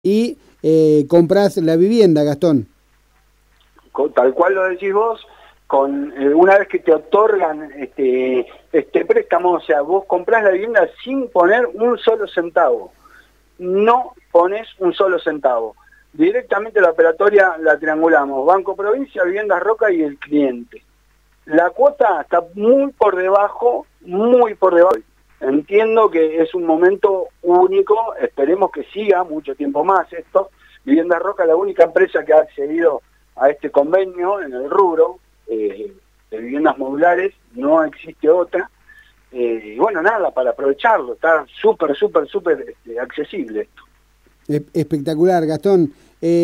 y compras la vivienda, Gastón. Tal cual lo decís vos, una vez que te otorgan este préstamo, o sea, vos comprás la vivienda sin poner un solo centavo. No pones un solo centavo. Directamente la operatoria la triangulamos, Banco Provincia, Viviendas Roca y el cliente. La cuota está muy por debajo, muy por debajo. Entiendo que es un momento único, esperemos que siga mucho tiempo más esto. Viviendas Roca es la única empresa que ha accedido a este convenio en el rubro de viviendas modulares, no existe otra. Y bueno, nada, para aprovecharlo, está súper accesible esto. Espectacular, Gastón.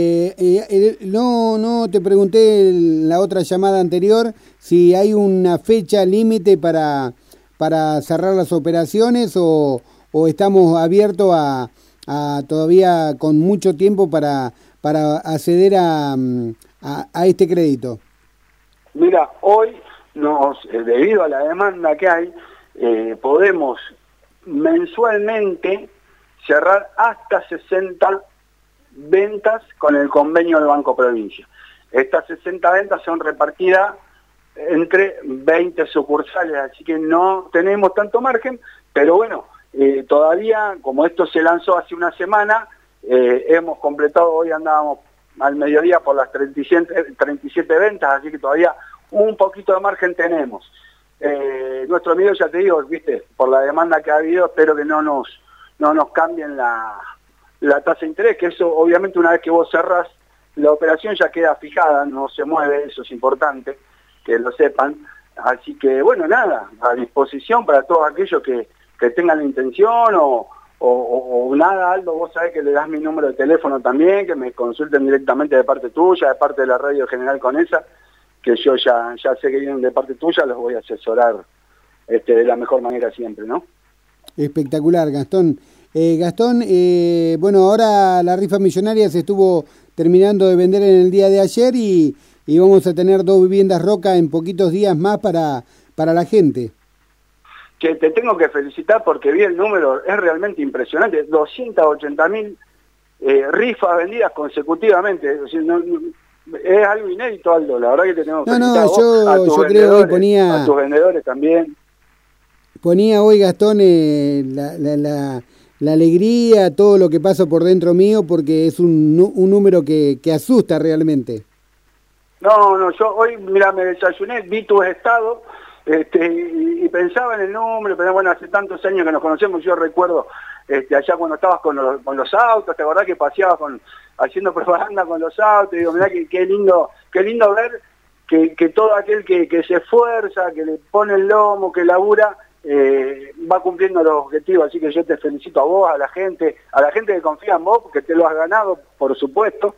No te pregunté en la otra llamada anterior si hay una fecha límite para cerrar las operaciones o estamos abiertos a todavía con mucho tiempo para acceder a este crédito. Mira, hoy debido a la demanda que hay, podemos mensualmente cerrar hasta 60 ventas con el convenio del Banco Provincia. Estas 60 ventas son repartidas entre 20 sucursales, así que no tenemos tanto margen, pero bueno, todavía, como esto se lanzó hace una semana, hemos completado, hoy andábamos al mediodía por las 37 ventas, así que todavía un poquito de margen tenemos. Nuestro amigo, ya te digo, viste, por la demanda que ha habido, espero que no nos cambien la tasa de interés, que eso obviamente una vez que vos cerrás, la operación ya queda fijada, no se mueve, eso es importante, que lo sepan. Así que bueno, nada, a disposición para todos aquellos que tengan la intención o nada, Aldo, vos sabés que le das mi número de teléfono también, que me consulten directamente de parte tuya, de parte de la Radio General Conesa, que yo ya sé que vienen de parte tuya, los voy a asesorar de la mejor manera siempre, ¿no? Espectacular, Gastón. Gastón, bueno, ahora la rifa millonaria se estuvo terminando de vender en el día de ayer y vamos a tener 2 viviendas Roca en poquitos días más para la gente. Que te tengo que felicitar porque vi el número, es realmente impresionante, 280.000 rifas vendidas consecutivamente, o sea, es algo inédito, Aldo, la verdad que te tengo que felicitar a vos, yo creo que hoy ponía... a tus vendedores también. Ponía hoy, Gastón, la alegría, todo lo que pasa por dentro mío, porque es un número que asusta realmente. No, yo hoy, mira, me desayuné, vi tu estado, y pensaba en el número, pero bueno, hace tantos años que nos conocemos, yo recuerdo allá cuando estabas con los autos, ¿te acordás que paseabas haciendo propaganda con los autos? Y digo, mirá qué lindo ver que todo aquel que se esfuerza, que le pone el lomo, que labura, va cumpliendo los objetivos, así que yo te felicito a vos, a la gente que confía en vos, porque te lo has ganado, por supuesto,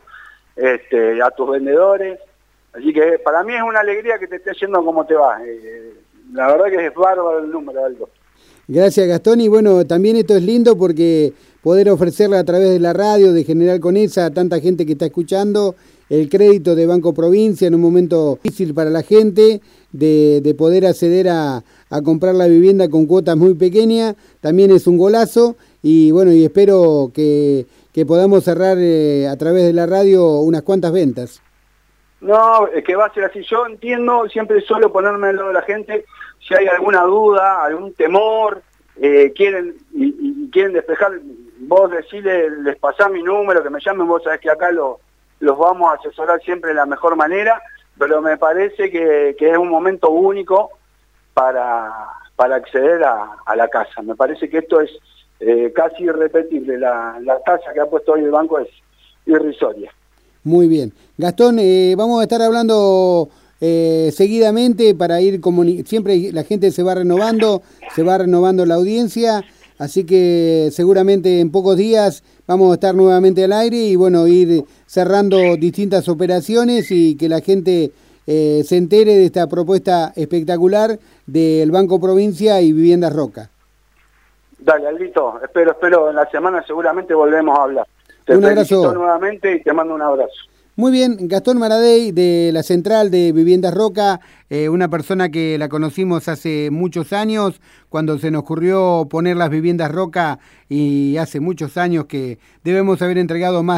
a tus vendedores, así que para mí es una alegría que te esté yendo como te va, la verdad que es bárbaro el número, Aldo. Gracias, Gastón, y bueno, también esto es lindo porque poder ofrecerle a través de la radio, de General Conesa, a tanta gente que está escuchando, el crédito de Banco Provincia en un momento difícil para la gente, de poder acceder a comprar la vivienda con cuotas muy pequeñas, también es un golazo, y bueno, y espero que podamos cerrar a través de la radio unas cuantas ventas. No, es que va a ser así, yo entiendo, siempre suelo ponerme al lado de la gente, si hay alguna duda, algún temor, quieren despejar, vos les pasás mi número, que me llamen, vos sabés que acá los vamos a asesorar siempre de la mejor manera, pero me parece que es un momento único para acceder a la casa. Me parece que esto es casi irrepetible, la tasa que ha puesto hoy el banco es irrisoria. Muy bien. Gastón, vamos a estar hablando seguidamente para ir siempre la gente se va renovando la audiencia, así que seguramente en pocos días vamos a estar nuevamente al aire y bueno, ir cerrando distintas operaciones y que la gente se entere de esta propuesta espectacular del Banco Provincia y Viviendas Roca. Dale, Aldito, espero en la semana seguramente volvemos a hablar. Te un abrazo felicito nuevamente y te mando un abrazo. Muy bien, Gastón Maradei de la Central de Viviendas Roca, una persona que la conocimos hace muchos años, cuando se nos ocurrió poner las Viviendas Roca y hace muchos años que debemos haber entregado más